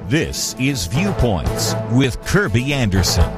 This is Viewpoints with Kirby Anderson.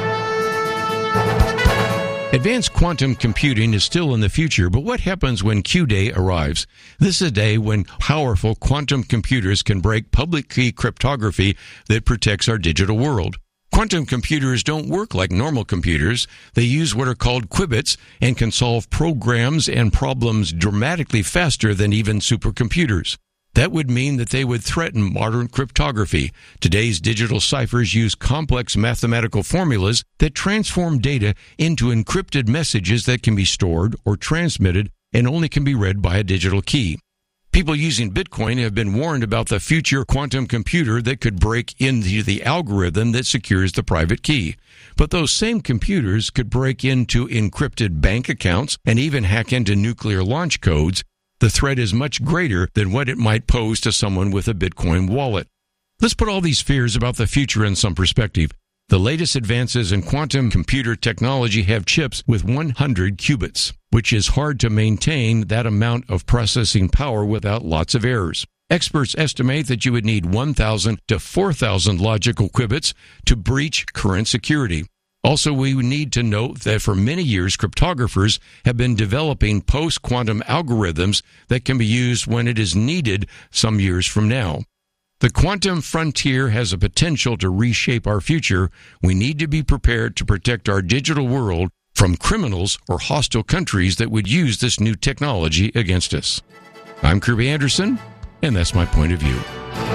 Advanced quantum computing is still in the future, but what happens when Q-Day arrives? This is a day when powerful quantum computers can break public key cryptography that protects our digital world. Quantum computers don't work like normal computers. They use what are called qubits and can solve programs and problems dramatically faster than even supercomputers. That would mean that they would threaten modern cryptography. Today's digital ciphers use complex mathematical formulas that transform data into encrypted messages that can be stored or transmitted and only can be read by a digital key. People using Bitcoin have been warned about the future quantum computer that could break into the algorithm that secures the private key. But those same computers could break into encrypted bank accounts and even hack into nuclear launch codes. The threat is much greater than what it might pose to someone with a Bitcoin wallet. Let's put all these fears about the future in some perspective. The latest advances in quantum computer technology have chips with 100 qubits, which is hard to maintain that amount of processing power without lots of errors. Experts estimate that you would need 1,000 to 4,000 logical qubits to breach current security. Also, we need to note that for many years, cryptographers have been developing post-quantum algorithms that can be used when it is needed some years from now. The quantum frontier has a potential to reshape our future. We need to be prepared to protect our digital world from criminals or hostile countries that would use this new technology against us. I'm Kirby Anderson, and that's my point of view.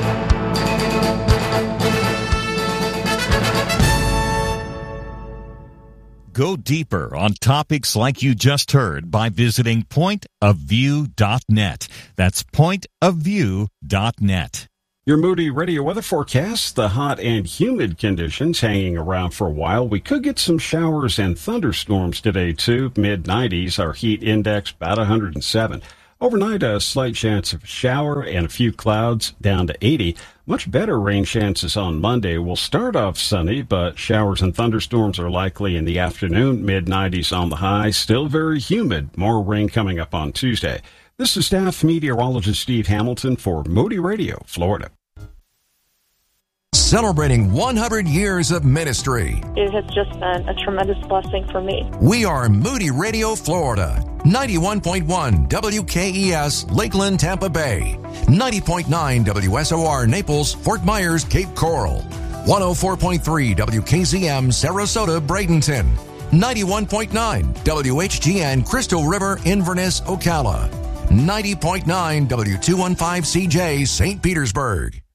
Go deeper on topics like you just heard by visiting pointofview.net. That's pointofview.net. Your Moody Radio weather forecast, the hot and humid conditions hanging around for a while. We could get some showers and thunderstorms today, too. Mid-90s, our heat index about 107. Overnight, a slight chance of a shower and a few clouds down to 80. Much better rain chances on Monday. We'll start off sunny, but showers and thunderstorms are likely in the afternoon. Mid-90s on the high. Still very humid. More rain coming up on Tuesday. This is staff meteorologist Steve Hamilton for Moody Radio, Florida. Celebrating 100 years of ministry. It has just been a tremendous blessing for me. We are Moody Radio, Florida. 91.1 WKES, Lakeland, Tampa Bay. 90.9 WSOR, Naples, Fort Myers, Cape Coral. 104.3 WKZM, Sarasota, Bradenton. 91.9 WHGN, Crystal River, Inverness, Ocala. 90.9 W215CJ, St. Petersburg.